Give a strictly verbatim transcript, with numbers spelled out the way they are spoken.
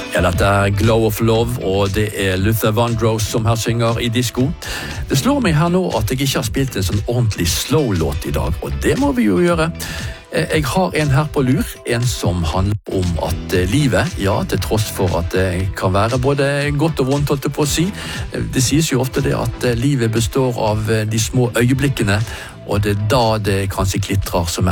Ja, dette er Glow of Love, og det er Luther Vandross som her synger i disco. Det slår meg her nå at jeg ikke har spilt en sånn ordentlig slow-låt i dag, og det må vi jo gjøre. Jeg har en her på lur, en som handler om at livet, ja, til tross for at det kan være både godt og vondt, holdt jeg på å si. Det sies jo ofte det at livet består av de små øyeblikkene, og det er da det kanskje klitrer som er